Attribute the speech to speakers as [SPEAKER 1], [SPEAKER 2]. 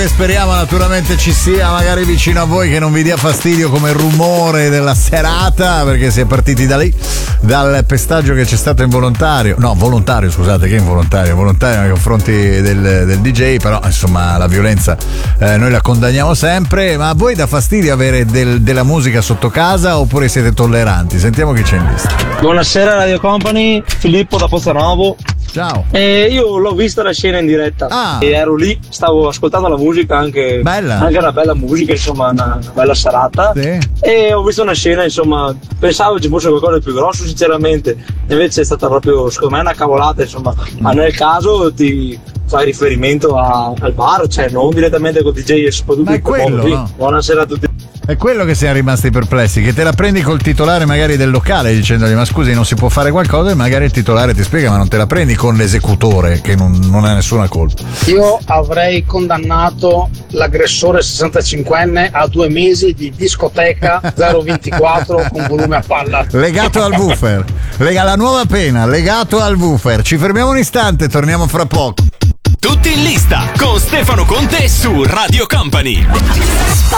[SPEAKER 1] che speriamo naturalmente ci sia magari vicino a voi, che non vi dia fastidio come rumore della serata, perché si è partiti da lì, dal pestaggio che c'è stato volontario, scusate, che involontario, volontario nei confronti del DJ, però insomma la violenza noi la condanniamo sempre. Ma a voi dà fastidio avere della musica sotto casa oppure siete tolleranti? Sentiamo chi c'è in lista.
[SPEAKER 2] Buonasera Radio Company, Filippo da Pozzanovo.
[SPEAKER 1] Ciao.
[SPEAKER 2] Io l'ho vista la scena in diretta e ero lì, stavo ascoltando la musica, anche una bella musica, insomma, una bella serata.
[SPEAKER 1] Sì.
[SPEAKER 2] E ho visto una scena, insomma, pensavo ci fosse qualcosa di più grosso sinceramente, invece è stata proprio, secondo me, una cavolata, insomma. Ma nel caso ti fai riferimento al bar, cioè non direttamente con DJ e soprattutto
[SPEAKER 1] ma è quello, no?
[SPEAKER 2] Buonasera a tutti.
[SPEAKER 1] È quello che siamo rimasti perplessi, che te la prendi col titolare magari del locale dicendogli ma scusi non si può fare qualcosa, e magari il titolare ti spiega ma non te la prendi con l'esecutore che non ha nessuna colpa.
[SPEAKER 3] Io avrei condannato l'aggressore 65enne a 2 mesi di discoteca 024 con volume a palla.
[SPEAKER 1] Legato al woofer, la nuova pena, legato al woofer. Ci fermiamo un istante, torniamo fra poco.
[SPEAKER 4] Tutti in lista con Stefano Conte su Radio Company.